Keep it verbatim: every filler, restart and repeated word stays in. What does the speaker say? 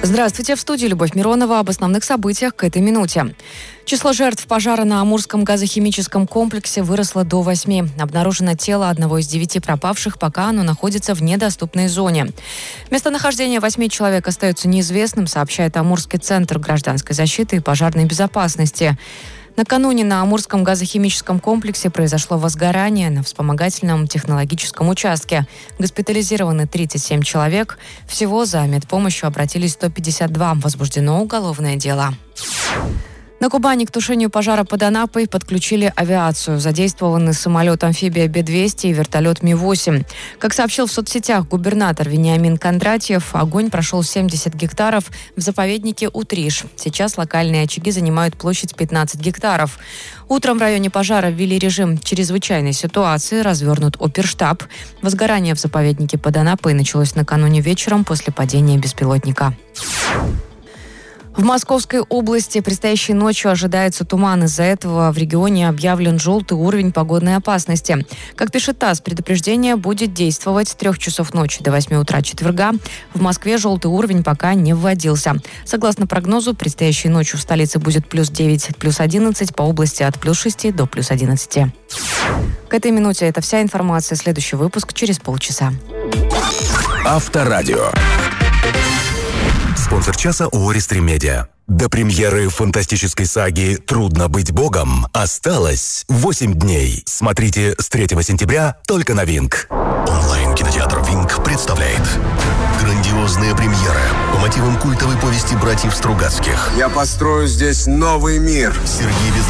Здравствуйте, в студии Любовь Миронова об основных событиях к этой минуте. Число жертв пожара на Амурском газохимическом комплексе выросло до восьми. Обнаружено тело одного из девяти пропавших, пока оно находится в недоступной зоне. Местонахождение восьми человек остается неизвестным, сообщает Амурский центр гражданской защиты и пожарной безопасности. Накануне на Амурском газохимическом комплексе произошло возгорание на вспомогательном технологическом участке. Госпитализированы тридцать семь человек. Всего за медпомощью обратились сто пятьдесят два. Возбуждено уголовное дело. На Кубани к тушению пожара под Анапой подключили авиацию. Задействованы самолет-амфибия Б двести и вертолет Ми восемь. Как сообщил в соцсетях губернатор Вениамин Кондратьев, огонь прошел семьдесят гектаров в заповеднике Утриш. Сейчас локальные очаги занимают площадь пятнадцать гектаров. Утром в районе пожара ввели режим чрезвычайной ситуации, развернут оперштаб. Возгорание в заповеднике под Анапой началось накануне вечером после падения беспилотника. В Московской области предстоящей ночью ожидается туман. Из-за этого в регионе объявлен желтый уровень погодной опасности. Как пишет ТАСС, предупреждение будет действовать с трех часов ночи до восьми утра четверга. В Москве желтый уровень пока не вводился. Согласно прогнозу, предстоящей ночью в столице будет плюс девять, плюс одиннадцать, по области от плюс шести до плюс одиннадцати. К этой минуте это вся информация. Следующий выпуск через полчаса. Авторадио. Спонсор часа ООО «Рестрим Медиа». До премьеры фантастической саги «Трудно быть богом» осталось восемь дней. Смотрите с третьего сентября только на Винк. Онлайн-кинотеатр Винк представляет грандиозная премьера по мотивам культовой повести братьев Стругацких. Я построю здесь новый мир. Сергей Безруков